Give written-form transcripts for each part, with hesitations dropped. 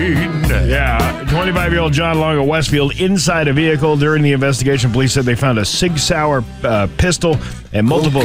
Yeah, 25-year-old John Long of Westfield inside a vehicle. During the investigation, police said they found a Sig Sauer pistol and multiple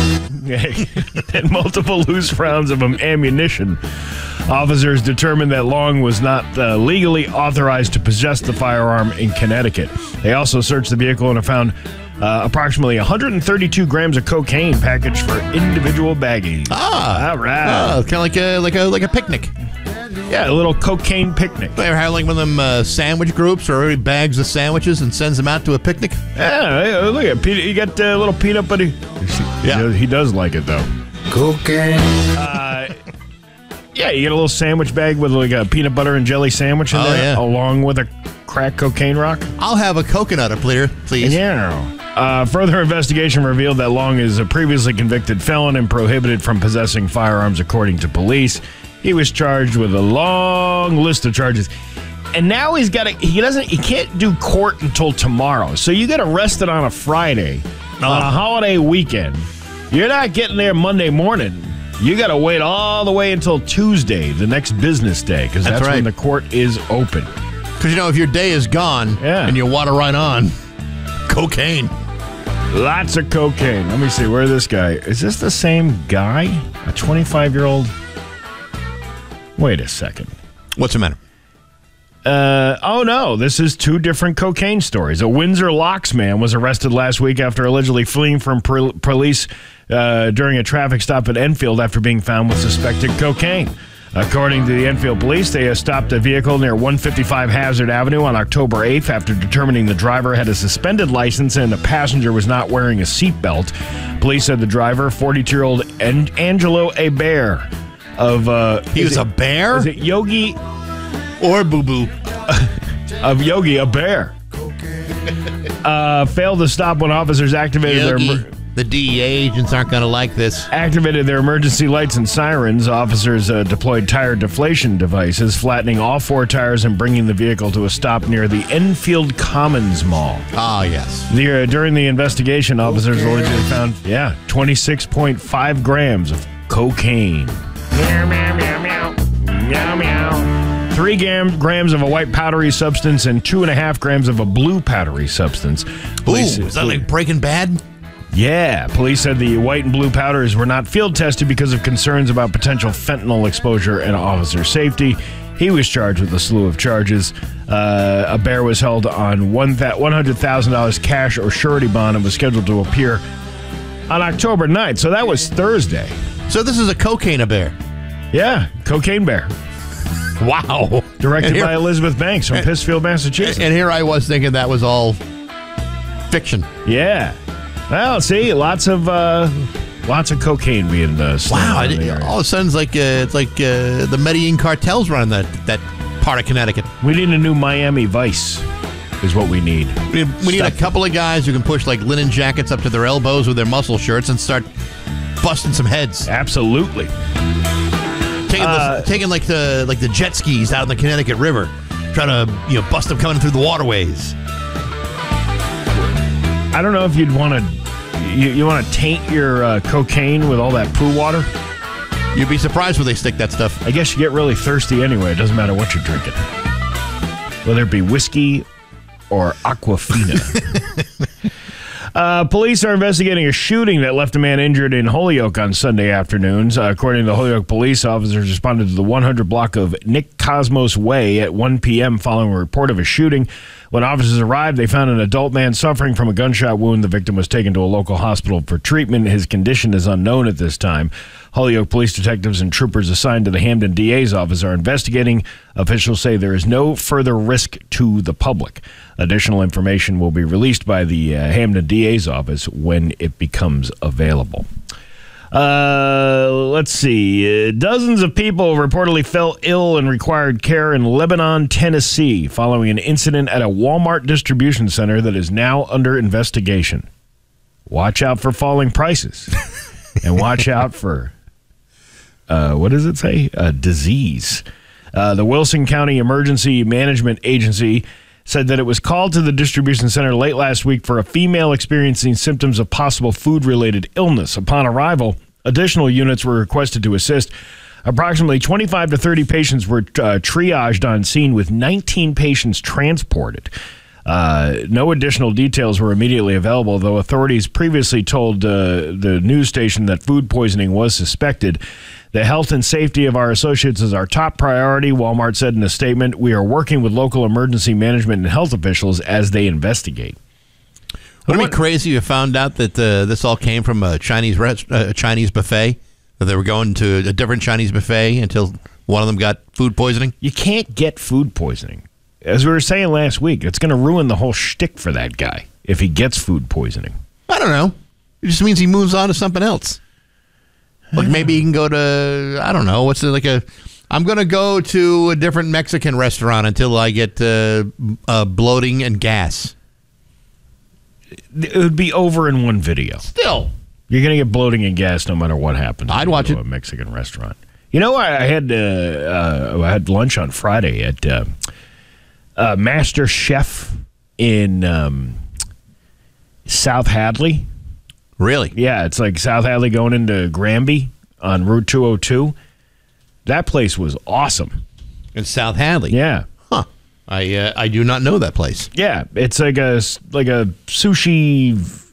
loose rounds of ammunition. Officers determined that Long was not legally authorized to possess the firearm in Connecticut. They also searched the vehicle and have found approximately 132 grams of cocaine packaged for individual bagging. All right. Kind of like a picnic. Yeah, a little cocaine picnic. They ever have like one of them sandwich groups or bags of sandwiches and sends them out to a picnic? Yeah, look at Peter. You got a little peanut butter. Yeah, he does like it though. Cocaine. Yeah, you get a little sandwich bag with like a peanut butter and jelly sandwich in there, along with a crack cocaine rock. I'll have a coconut up later, please. Yeah. Further investigation revealed that Long is a previously convicted felon and prohibited from possessing firearms, according to police. He was charged with a long list of charges. And now he can't do court until tomorrow. So you get arrested on a Friday, on a holiday weekend. You're not getting there Monday morning. You got to wait all the way until Tuesday, the next business day, because that's when the court is open. Because, if your day is gone and you water right on, cocaine. Lots of cocaine. Let me see, where this guy? Is this the same guy? A 25-year-old? Wait a second. What's the matter? Oh, no. This is two different cocaine stories. A Windsor Locks man was arrested last week after allegedly fleeing from police during a traffic stop at Enfield after being found with suspected cocaine. According to the Enfield police, they stopped a vehicle near 155 Hazard Avenue on October 8th after determining the driver had a suspended license and the passenger was not wearing a seatbelt. Police said the driver, 42-year-old Angelo Hebert, he was a bear? Is it Yogi or Boo Boo? Of Yogi, a bear. Failed to stop when officers activated the DEA agents aren't going to like this. Activated their emergency lights and sirens. Officers deployed tire deflation devices, flattening all four tires and bringing the vehicle to a stop near the Enfield Commons Mall. Ah, yes. During the investigation, officers allegedly found 26.5 grams of cocaine. Meow, meow, meow, meow. Meow, meow. 3 grams of a white powdery substance and 2.5 grams of a blue powdery substance. Is that like Breaking Bad? Yeah. Police said the white and blue powders were not field tested because of concerns about potential fentanyl exposure and officer safety. He was charged with a slew of charges. A bear was held on $100,000 cash or surety bond and was scheduled to appear on October 9th. So that was Thursday. So this is a cocaine bear. Yeah, Cocaine Bear. Wow. Directed by Elizabeth Banks from Pittsfield, Massachusetts. And here I was thinking that was all fiction. Yeah. Well, see, lots of cocaine being wow! All of a sudden, it's like the Medellin cartels running that part of Connecticut. We need a new Miami Vice, is what we need. We need a couple of guys who can push like linen jackets up to their elbows with their muscle shirts and start busting some heads. Absolutely. Taking like the jet skis out in the Connecticut River, trying to bust them coming through the waterways. I don't know if you'd want to taint your cocaine with all that poo water. You'd be surprised when they stick that stuff. I guess you get really thirsty anyway. It doesn't matter what you're drinking, whether it be whiskey or Aquafina. Police are investigating a shooting that left a man injured in Holyoke on Sunday afternoons. According to the Holyoke police, officers responded to the 100 block of Nick Cosmos Way at 1 p.m. following a report of a shooting. When officers arrived, they found an adult man suffering from a gunshot wound. The victim was taken to a local hospital for treatment. His condition is unknown at this time. Holyoke police detectives and troopers assigned to the Hamden DA's office are investigating. Officials say there is no further risk to the public. Additional information will be released by the Hamden DA's office when it becomes available. Let's see. Dozens of people reportedly fell ill and required care in Lebanon, Tennessee, following an incident at a Walmart distribution center that is now under investigation. Watch out for falling prices. And watch out for, what does it say? Disease. The Wilson County Emergency Management Agency said that it was called to the distribution center late last week for a female experiencing symptoms of possible food-related illness. Upon arrival, additional units were requested to assist. Approximately 25 to 30 patients were triaged on scene, with 19 patients transported. No additional details were immediately available, though authorities previously told the news station that food poisoning was suspected. The health and safety of our associates is our top priority, Walmart said in a statement. We are working with local emergency management and health officials as they investigate. Wouldn't it be crazy if you found out that this all came from a Chinese buffet? That they were going to a different Chinese buffet until one of them got food poisoning? You can't get food poisoning. As we were saying last week, it's going to ruin the whole shtick for that guy if he gets food poisoning. I don't know. It just means he moves on to something else. Like maybe he can go to, I don't know, what's it like I'm going to go to a different Mexican restaurant until I get bloating and gas. It would be over in one video. Still. You're going to get bloating and gas no matter what happens. I'd watch it. A Mexican restaurant. You know, I had lunch on Friday at Master Chef in South Hadley. Really? Yeah, it's like South Hadley going into Granby on Route 202. That place was awesome. In South Hadley? Yeah. Huh. I do not know that place. Yeah, it's like a sushi,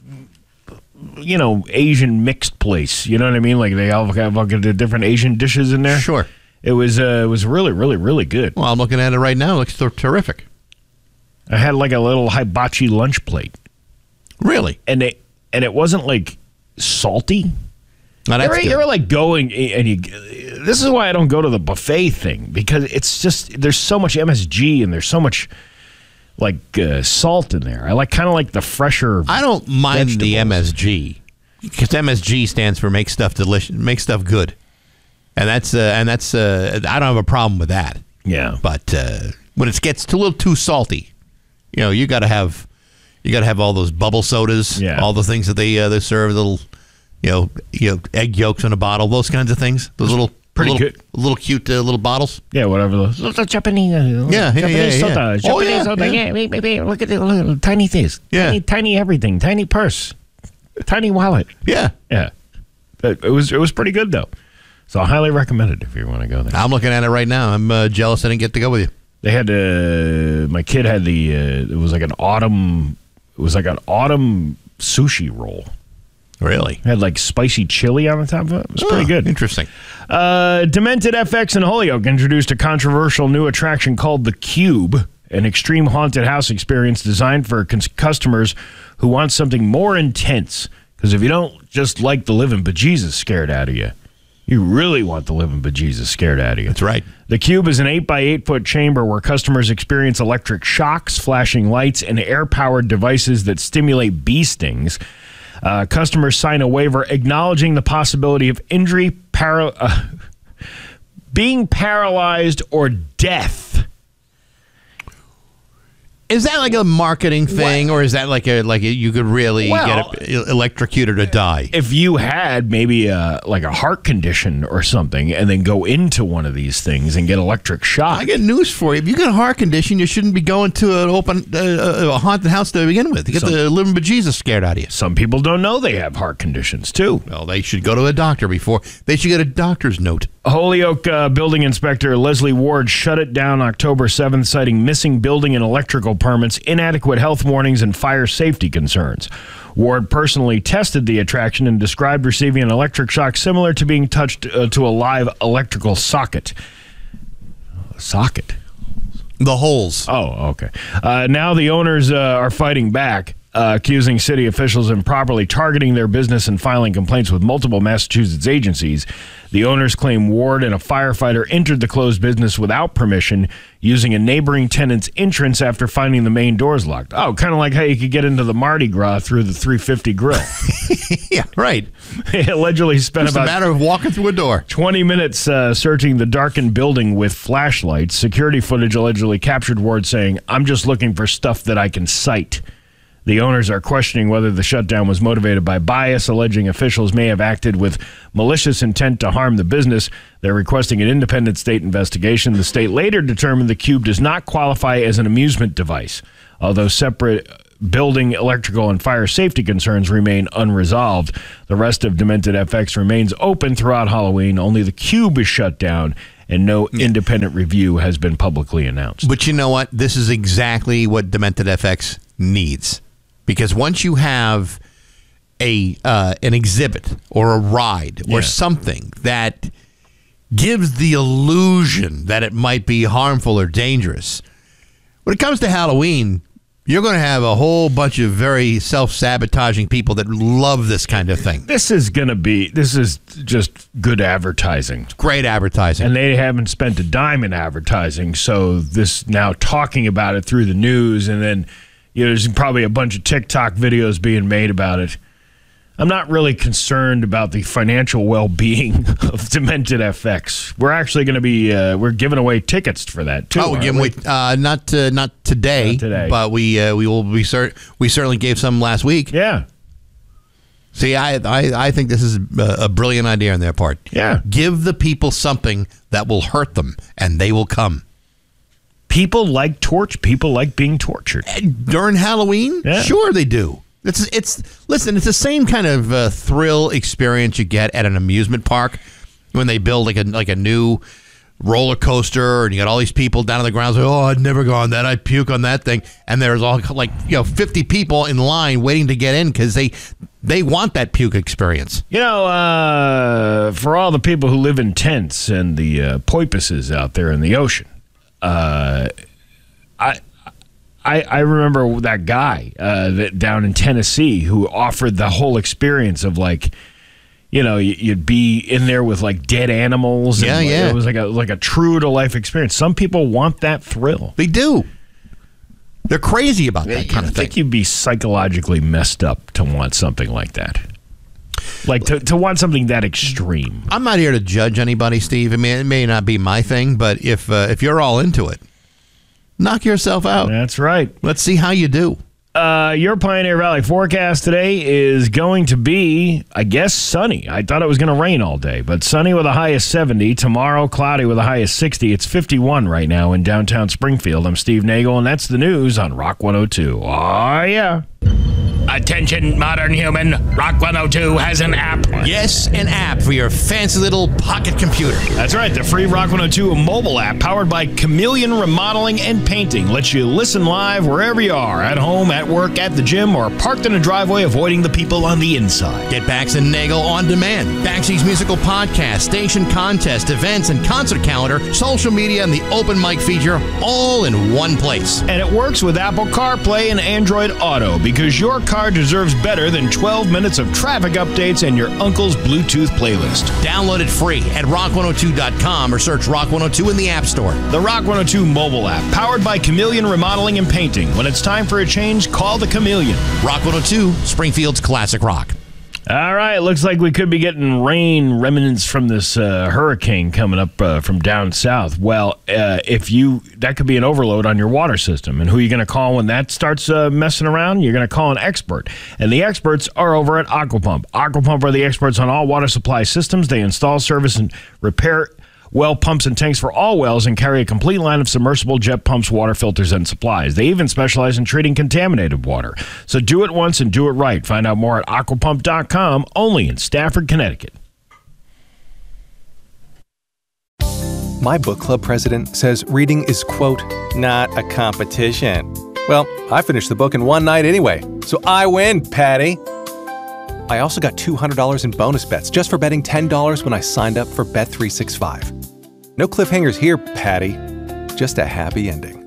Asian mixed place. You know what I mean? Like they all have the different Asian dishes in there. Sure. It was really, really, really good. Well, I'm looking at it right now. It looks terrific. I had like a little hibachi lunch plate. Really? And it wasn't like salty. Now, that's you ever like going and this is why I don't go to the buffet thing, because it's just there's so much MSG and there's so much like salt in there. I kind of like the fresher. I don't mind vegetables. the MSG because MSG stands for make stuff delicious, make stuff good, and that's I don't have a problem with that. Yeah, but when it gets a little too salty, you got to have all those bubble sodas, all the things that they serve, little egg yolks in a bottle, those kinds of things, those little good, little cute little bottles. Yeah, whatever those. Japanese, Japanese soda. Japanese soda. Yeah, look at the little tiny things. Yeah, tiny everything. Tiny purse. Tiny wallet. Yeah. It was pretty good though. So I highly recommend it if you want to go there. I'm looking at it right now. I'm jealous I didn't get to go with you. They had my kid had it was like an autumn sushi roll. Really? It had like spicy chili on the top of it. It was pretty good. Interesting. Demented FX in Holyoke introduced a controversial new attraction called The Cube, an extreme haunted house experience designed for customers who want something more intense. Because if you don't just like the living bejesus scared out of you, you really want the living bejesus scared out of you. That's right. The Cube is an 8x8-foot chamber where customers experience electric shocks, flashing lights, and air-powered devices that stimulate bee stings. Customers sign a waiver acknowledging the possibility of injury, being paralyzed, or death. Is that like a marketing thing, or is that like you could really get electrocuted or die? If you had maybe like a heart condition or something, and then go into one of these things and get electric shock. I got news for you. If you got a heart condition, you shouldn't be going to an open a haunted house to begin with. You get the living bejesus scared out of you. Some people don't know they have heart conditions too. Well, they should go to a doctor before. They should get a doctor's note. Holyoke building inspector Leslie Ward shut it down October 7th, citing missing building and electrical permits, inadequate health warnings, and fire safety concerns. Ward personally tested the attraction and described receiving an electric shock similar to being touched to a live electrical socket. Socket? The holes. Oh, okay. Now the owners are fighting back, accusing city officials of improperly targeting their business and filing complaints with multiple Massachusetts agencies. The owners claim Ward and a firefighter entered the closed business without permission, using a neighboring tenant's entrance after finding the main doors locked. Oh, kind of like how you could get into the Mardi Gras through the 350 grill. Yeah, right. They allegedly spent Just about a matter of walking through a door. 20 minutes searching the darkened building with flashlights. Security footage allegedly captured Ward saying, "I'm just looking for stuff that I can cite." The owners are questioning whether the shutdown was motivated by bias, alleging officials may have acted with malicious intent to harm the business. They're requesting an independent state investigation. The state later determined the cube does not qualify as an amusement device, although separate building, electrical, and fire safety concerns remain unresolved. The rest of Demented FX remains open throughout Halloween. Only the cube is shut down, and no independent review has been publicly announced. But you know what? This is exactly what Demented FX needs. Because once you have an exhibit or a ride or something that gives the illusion that it might be harmful or dangerous, when it comes to Halloween, you're going to have a whole bunch of very self-sabotaging people that love this kind of thing. This is just good advertising. Great advertising. And they haven't spent a dime in advertising, so this now talking about it through the news, and then there's probably a bunch of TikTok videos being made about it. I'm not really concerned about the financial well-being of Demented FX. We're actually going to be we're giving away tickets for that too. Oh, we're giving away not today, but we will be we certainly gave some last week. Yeah. See, I think this is a brilliant idea on their part. Yeah. Give the people something that will hurt them, and they will come. People like People like being tortured during Halloween. Yeah. Sure, they do. Listen. It's the same kind of thrill experience you get at an amusement park when they build like a new roller coaster, and you got all these people down on the ground saying, "Oh, I'd never go on that. I puke on that thing." And there's all 50 people in line waiting to get in because they want that puke experience. For all the people who live in tents and the porpoises out there in the ocean. I remember that guy down in Tennessee who offered the whole experience of you'd be in there with dead animals. And it was like a true to life experience. Some people want that thrill. They do. They're crazy about that kind of thing. I think you'd be psychologically messed up to want something like that. To want something that extreme. I'm not here to judge anybody, Steve. I mean, it may not be my thing, but if you're all into it, knock yourself out. That's right. Let's see how you do. Your Pioneer Valley forecast today is going to be, I guess, sunny. I thought it was going to rain all day, but sunny with a high of 70. Tomorrow, cloudy with a high of 60. It's 51 right now in downtown Springfield. I'm Steve Nagel, and that's the news on Rock 102. Oh, yeah. Attention, modern human. Rock 102 has an app. Yes, an app for your fancy little pocket computer. That's right. The free Rock 102 mobile app powered by Chameleon Remodeling and Painting lets you listen live wherever you are, at home, at work, at the gym, or parked in a driveway avoiding the people on the inside. Get Bax and Nagel on demand. Baxy's musical podcast, station contest, events, and concert calendar, social media, and the open mic feature all in one place. And it works with Apple CarPlay and Android Auto because your car deserves better than 12 minutes of traffic updates and your uncle's Bluetooth playlist. Download it free at rock102.com or search Rock 102 in the App Store. The Rock 102 mobile app, powered by Chameleon Remodeling and Painting. When it's time for a change, call the Chameleon. Rock 102, Springfield's classic rock. All right, looks like we could be getting rain remnants from this hurricane coming up from down south. Well, that could be an overload on your water system. And who are you going to call when that starts messing around? You're going to call an expert. And the experts are over at Aquapump. Aquapump are the experts on all water supply systems. They install, service, and repair well pumps and tanks for all wells and carry a complete line of submersible jet pumps, water filters, and supplies. They even specialize in treating contaminated water. So do it once and do it right. Find out more at aquapump.com, only in Stafford, Connecticut. My book club president says reading is, quote, not a competition. Well, I finished the book in one night anyway, so I win, Patty. I also got $200 in bonus bets just for betting $10 when I signed up for Bet365. No cliffhangers here, Patty. Just a happy ending.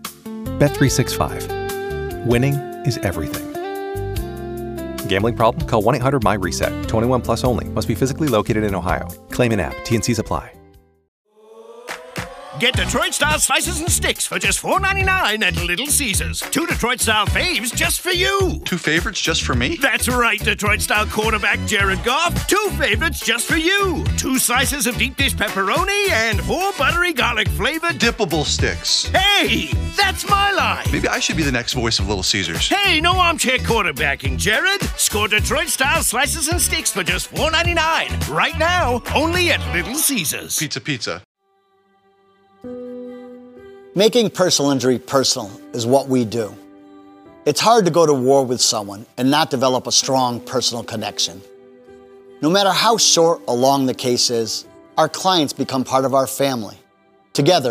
Bet365. Winning is everything. Gambling problem? Call 1-800-MY-RESET. 21 plus only. Must be physically located in Ohio. Claim in app. T&Cs apply. Get Detroit-style slices and sticks for just $4.99 at Little Caesars. 2 Detroit-style faves just for you. 2 favorites just for me? That's right, Detroit-style quarterback Jared Goff. 2 favorites just for you. 2 slices of deep dish pepperoni and 4 buttery garlic-flavored dippable sticks. Hey, that's my line. Maybe I should be the next voice of Little Caesars. Hey, no armchair quarterbacking, Jared. Score Detroit-style slices and sticks for just $4.99. Right now, only at Little Caesars. Pizza. Making personal injury personal is what we do. It's hard to go to war with someone and not develop a strong personal connection. No matter how short or long the case is, our clients become part of our family. Together,